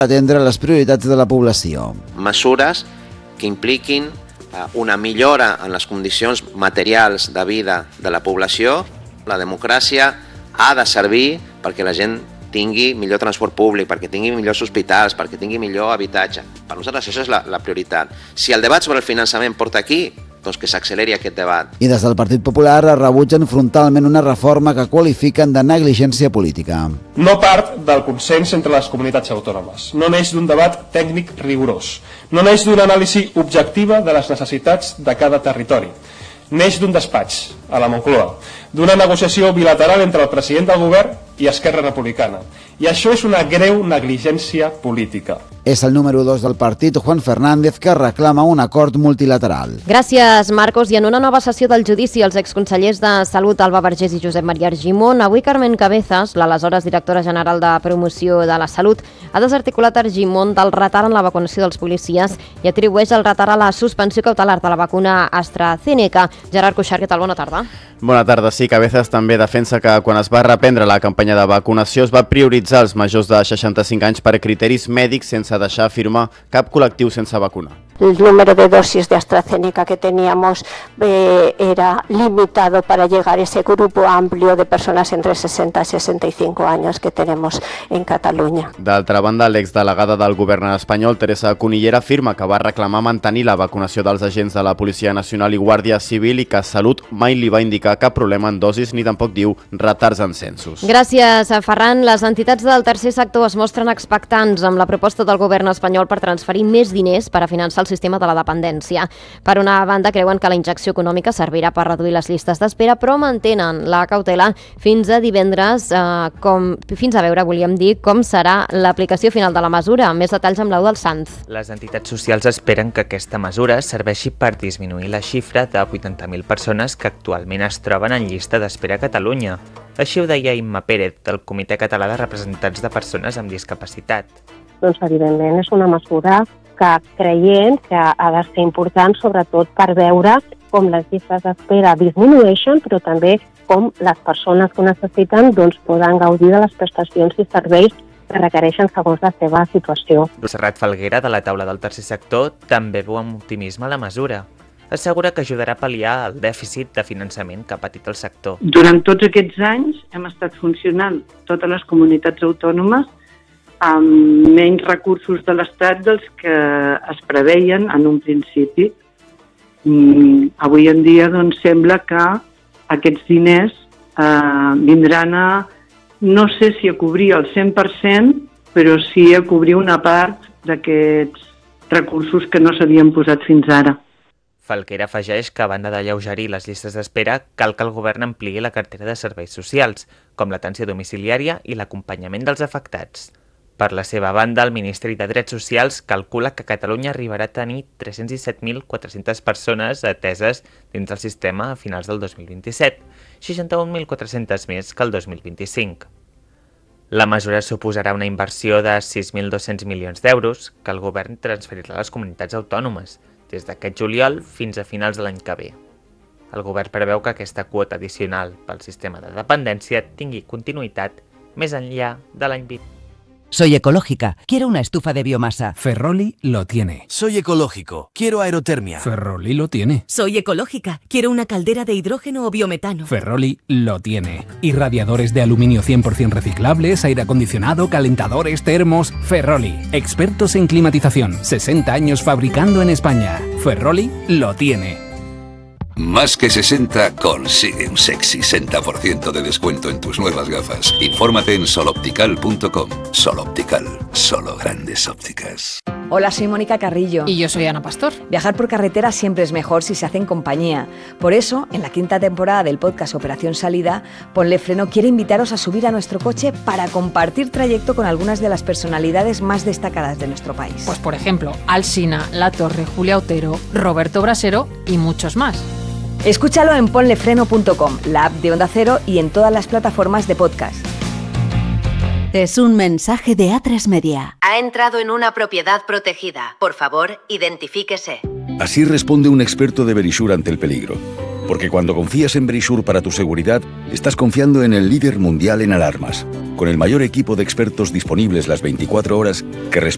atendre les prioritats de la població. Mesures que impliquin una millora en les condicions materials de vida de la població. La democràcia ha de servir perquè la gent tingui millor transport públic, perquè tingui millors hospitals, perquè tingui millor habitatge. Per nosaltres això és la prioritat. Si el debat sobre el finançament porta aquí, doncs que s'acceleri aquest debat. I des del Partit Popular rebutgen frontalment una reforma que qualifiquen de negligència política. No part del consens entre les comunitats autònomes, no neix d'un debat tècnic rigorós, no neix d'una anàlisi objectiva de les necessitats de cada territori, neix d'un despatx, a la Moncloa, d'una negociació bilateral entre el president del govern i Esquerra Republicana. I això és una greu negligència política. És el número 2 del partit, Juan Fernández, que reclama un acord multilateral. Gràcies, Marcos. I en una nova sessió del judici, els exconsellers de Salut, Alba Vergés i Josep Maria Argimon, avui Carmen Cabezas, l'aleshores directora general de Promoció de la Salut, ha desarticulat Argimon del retard en la vacunació dels policies i atribueix el retard a la suspensió cautelar de la vacuna AstraZeneca. Gerard Cuixart, què tal? Bona tarda. Bona tarda. Sí, Cabezas també defensa que quan es va reprendre la campanya de vacunació es va prioritzar els majors de 65 anys per criteris mèdics sense deixar firmar cap col·lectiu sense vacunar. El número de dosis de AstraZeneca que teníamos era limitado para llegar a ese grupo amplio de personas entre 60 y 65 años que tenemos en Catalunya. D'altra banda, l'exdelegada del govern espanyol, Teresa Cunillera, afirma que va reclamar mantenir la vacunació dels agents de la Policia Nacional i Guàrdia Civil i que Salut mai li va indicar cap problema en dosis ni tampoc diu retards en censos. Gràcies, Ferran. Les entitats del tercer sector es mostren expectants amb la proposta del govern espanyol per transferir més diners per a finançar el sistema de la dependència. Per una banda, creuen que la injecció econòmica servirà per reduir les llistes d'espera, però mantenen la cautela fins a divendres, fins a veure, volíem dir, com serà l'aplicació final de la mesura. Més detalls amb l'Eudald Sanz. Les entitats socials esperen que aquesta mesura serveixi per disminuir la xifra de 80.000 persones que actualment es troben en llista d'espera a Catalunya. Així ho deia Imma Pérez, del Comitè Català de Representants de Persones amb Discapacitat. Doncs, evidentment, és una mesura que creiem que ha de ser important, sobretot per veure com les llistes d'espera disminueixen, però també com les persones que ho necessiten poden gaudir de les prestacions i serveis que requereixen segons la seva situació. Montserrat Falguera, de la taula del tercer sector, també veu amb optimisme la mesura. Assegura que ajudarà a pal·liar el dèficit de finançament que ha patit el sector. Durant tots aquests anys hem estat funcionant totes les comunitats autònomes amb menys recursos de l'Estat dels que es preveien en un principi. Avui en dia sembla que aquests diners vindran a, no sé si a cobrir el 100%, però sí a cobrir una part d'aquests recursos que no s'havien posat fins ara. Falquera afegeix que, a banda d'alleugerir les llistes d'espera, cal que el govern ampliï la cartera de serveis socials, com l'atenció domiciliària i l'acompanyament dels afectats. Per la seva banda, el Ministeri de Drets Socials calcula que Catalunya arribarà a tenir 317.400 persones ateses dins del sistema a finals del 2027, 61.400 més que el 2025. La mesura suposarà una inversió de 6.200 milions d'euros que el govern transferirà a les comunitats autònomes, des d'aquest juliol fins a finals de l'any que ve. El govern preveu que aquesta quota addicional pel sistema de dependència tingui continuïtat més enllà de l'any 20. Soy ecológica, quiero una estufa de biomasa. Ferroli lo tiene. Soy ecológico, quiero aerotermia. Ferroli lo tiene. Soy ecológica, quiero una caldera de hidrógeno o biometano. Ferroli lo tiene. Irradiadores de aluminio 100% reciclables, aire acondicionado, calentadores, termos. Ferroli, expertos en climatización, 60 años fabricando en España. Ferroli lo tiene. Más que 60 consigue un sexy 60% de descuento en tus nuevas gafas. Infórmate en soloptical.com. Soloptical, solo grandes ópticas. Hola, soy Mónica Carrillo. Y yo soy Ana Pastor. Viajar por carretera siempre es mejor si se hace en compañía. Por eso, en la 5ª temporada del podcast Operación Salida, Ponle Freno quiere invitaros a subir a nuestro coche para compartir trayecto con algunas de las personalidades más destacadas de nuestro país. Pues por ejemplo, Alsina, La Torre, Julia Otero, Roberto Brasero y muchos más. Escúchalo en ponlefreno.com, la app de Onda Cero y en todas las plataformas de podcast. Es un mensaje de A3 Media. Ha entrado en una propiedad protegida. Por favor, identifíquese. Así responde un experto de Verisure ante el peligro. Porque cuando confías en Verisure para tu seguridad, estás confiando en el líder mundial en alarmas, con el mayor equipo de expertos disponibles las 24 horas que responden